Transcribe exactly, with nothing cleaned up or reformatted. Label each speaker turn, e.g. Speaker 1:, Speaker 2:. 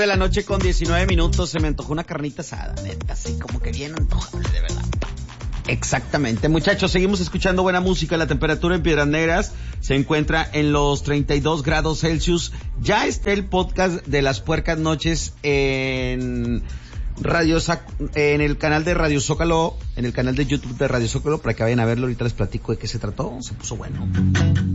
Speaker 1: De la noche con diecinueve minutos, se me antojó una carnita asada, neta, así como que bien antojable, de verdad. Exactamente, muchachos, seguimos escuchando buena música. La temperatura en Piedras Negras se encuentra en los treinta y dos grados Celsius. Ya está el podcast de Las Puercas Noches en Radio en el canal de Radio Zócalo, en el canal de YouTube de Radio Zócalo, para que vayan a verlo. Ahorita les platico de qué se trató, se puso bueno.